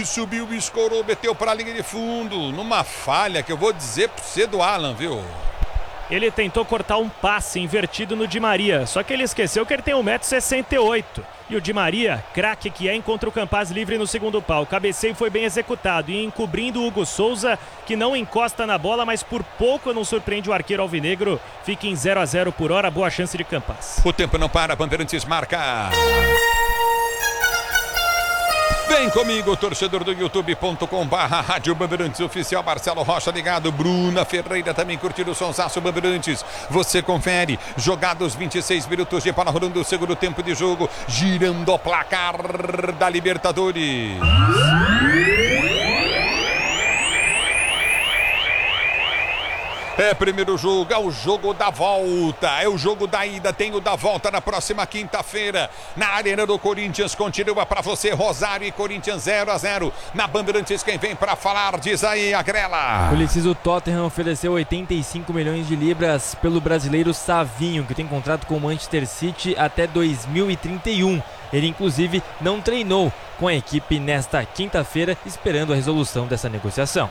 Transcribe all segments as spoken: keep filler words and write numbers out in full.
e subiu, escorou, meteu para a linha de fundo, numa falha que eu vou dizer para você do Alan, viu? Ele tentou cortar um passe invertido no Di Maria, só que ele esqueceu que ele tem um metro e sessenta e oito. E o Di Maria, craque que é, encontra o Campaz livre no segundo pau. O cabeceio foi bem executado e encobrindo o Hugo Souza, que não encosta na bola, mas por pouco não surpreende o arqueiro alvinegro. Fica em zero a zero por hora, boa chance de Campaz. O tempo não para, Bandeirantes marca. Vem comigo, torcedor do youtube ponto com barra Rádio Bandeirantes Oficial. Marcelo Rocha ligado, Bruna Ferreira também curtindo o sonsaço Bandeirantes. Você confere, jogados vinte e seis minutos de bola rolando o segundo tempo de jogo, girando o placar da Libertadores. É primeiro jogo, é o jogo da volta, é o jogo da ida, tem o da volta na próxima quinta-feira, na Arena do Corinthians. Continua para você, Rosário e Corinthians zero a zero, na Bandeirantes. Quem vem para falar, diz aí, Agrela. O Leciso Tottenham ofereceu oitenta e cinco milhões de libras pelo brasileiro Savinho, que tem contrato com o Manchester City até dois mil e trinta e um. Ele inclusive não treinou com a equipe nesta quinta-feira, esperando a resolução dessa negociação.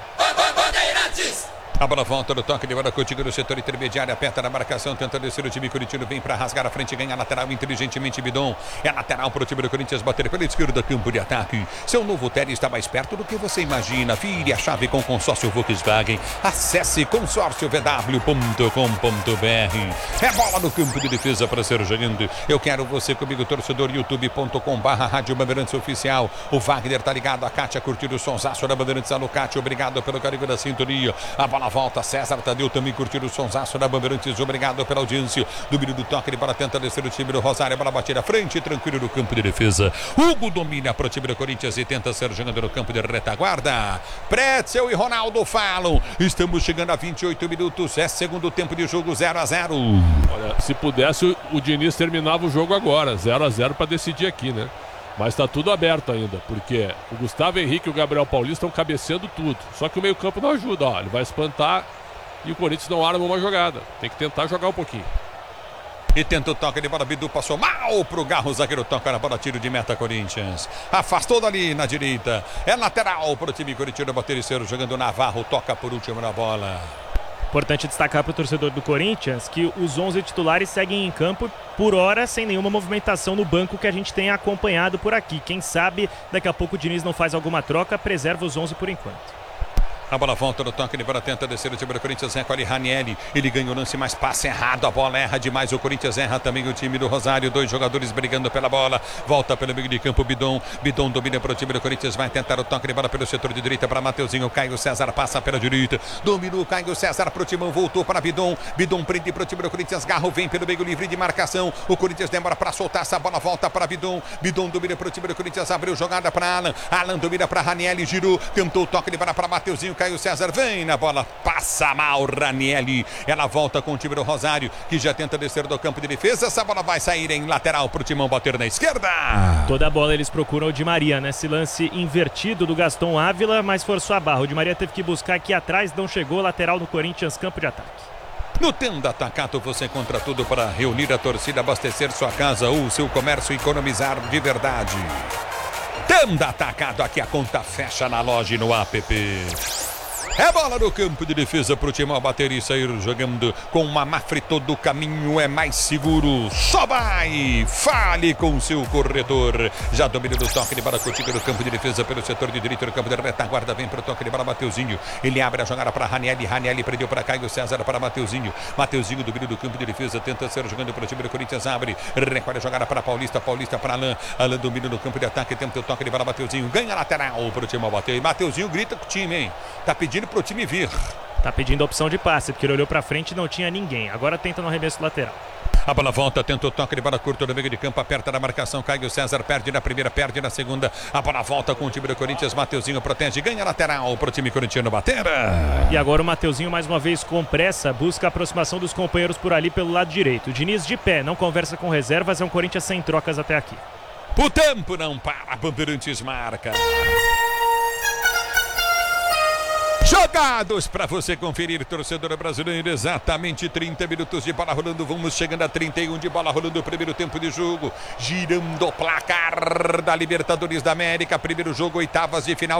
A bola volta no toque de bola contigo no setor intermediário, aperta na marcação, tenta descer o time corintiano, vem para rasgar a frente, ganha a lateral inteligentemente, Bidon. É lateral para o time do Corinthians bater pela esquerda, campo de ataque. Seu novo Tele está mais perto do que você imagina. Vire a chave com consórcio Volkswagen. Acesse consórcio v w ponto com ponto b r. É bola no campo de defesa para ser jogando. Eu quero você comigo, torcedor, youtube ponto com barra Rádio Bandeirantes Oficial. O Wagner tá ligado, a Kátia curtindo o sonsaço da Bandeirantes. Alô, Kátia, obrigado pelo carinho da sintonia. A bola volta, César Tadeu também curtindo o sonsaço da Bandeirantes. Obrigado pela audiência. Domínio do toque, ele para tenta descer o time do Rosário. A bola batida à frente, tranquilo no campo de defesa. Hugo domina para o time do Corinthians e tenta ser jogando no campo de retaguarda. Pretzel e Ronaldo falam. Estamos chegando a vinte e oito minutos. É segundo tempo de jogo, zero a zero. Olha, se pudesse, o Diniz terminava o jogo agora. zero a zero para decidir aqui, né? Mas está tudo aberto ainda, porque o Gustavo Henrique e o Gabriel Paulista estão cabeceando tudo. Só que o meio-campo não ajuda, ó. Ele vai espantar e o Corinthians não arma uma jogada. Tem que tentar jogar um pouquinho. E tenta o toque de bola, Bidu passou mal pro Garro, zagueiro toca na bola, tiro de meta Corinthians. Afastou dali na direita. É lateral pro time corintiano bater e ser jogando. Navarro toca por último na bola. Importante destacar para o torcedor do Corinthians que os onze titulares seguem em campo por hora sem nenhuma movimentação no banco que a gente tem acompanhado por aqui. Quem sabe daqui a pouco o Diniz não faz alguma troca, preserva os onze por enquanto. A bola volta no toque de bola, tenta descer o time do Corinthians, recolhe Ranieri, ele ganha o lance, mas passa errado, a bola erra demais, o Corinthians erra também o time do Rosário, dois jogadores brigando pela bola, volta pelo meio de campo, Bidon, Bidon domina para o time do Corinthians, vai tentar o toque de bola pelo setor de direita para Mateuzinho, Caio César passa pela direita, dominou Caio César para o Timão, voltou para Bidon, Bidon prende para o time do Corinthians, Garro vem pelo meio livre de marcação, o Corinthians demora para soltar essa bola, volta para Bidon, Bidon domina para o time do Corinthians, abriu jogada para Alan, Alan domina para Ranieri, girou, cantou o toque de bola para Mateuzinho, Caio César vem na bola, passa mal Ranieri, ela volta com o time do Rosário, que já tenta descer do campo de defesa, essa bola vai sair em lateral pro Timão bater na esquerda. Toda a bola eles procuram o Di Maria, nesse lance invertido do Gaston Ávila, mas forçou a barra, o Di Maria teve que buscar aqui atrás, não chegou, lateral no Corinthians, campo de ataque. No Tenda Atacado você encontra tudo para reunir a torcida, abastecer sua casa ou seu comércio e economizar de verdade. Tenda Atacado, aqui a conta fecha na loja e no app. É bola no campo de defesa pro time bater e sair jogando com uma Mafre. Todo caminho é mais seguro. Só vai! Fale com seu corretor. Já domina do toque de bola contigo no campo de defesa pelo setor de direito no campo de retaguarda. Vem pro toque de bola Mateuzinho. Ele abre a jogada para Ranieri. Ranieri prendeu para Caio César para Mateuzinho. Mateuzinho domina do campo de defesa. Tenta ser jogando pro time do Corinthians. Abre. Recolhe a jogada para Paulista. Paulista para Alain. Alain domina no campo de ataque. Tenta o toque de bola Mateuzinho. Ganha lateral pro time bater. E Mateuzinho grita com o time, hein? Tá pedindo pro time vir. Tá pedindo a opção de passe, porque ele olhou pra frente e não tinha ninguém. Agora tenta no arremesso lateral. A bola volta, tenta o toque de bola curto no meio de campo, aperta na marcação, Caio César perde na primeira, perde na segunda. A bola volta com o time do Corinthians, Mateuzinho protege, ganha lateral pro time corintiano bater. E agora o Mateuzinho mais uma vez com pressa, busca a aproximação dos companheiros por ali pelo lado direito. O Diniz de pé, não conversa com reservas, é um Corinthians sem trocas até aqui. O tempo não para, Bandeirantes marca. Jogados para você conferir, torcedor brasileiro, exatamente trinta minutos de bola rolando, vamos chegando a trinta e um de bola rolando, o primeiro tempo de jogo, girando o placar da Libertadores da América, primeiro jogo, oitavas de final.